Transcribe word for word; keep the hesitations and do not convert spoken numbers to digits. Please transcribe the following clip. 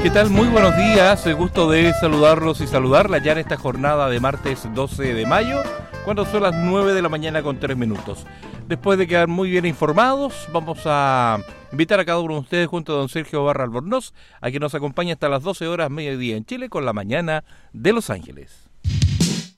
¿Qué tal? Muy buenos días, el gusto de saludarlos y saludarla ya en esta jornada de martes doce de mayo, cuando son las nueve de la mañana con tres minutos. Después de quedar muy bien informados, vamos a invitar a cada uno de ustedes junto a don Sergio Barra Albornoz, a que nos acompañe hasta las doce horas mediodía en Chile con la mañana de Los Ángeles.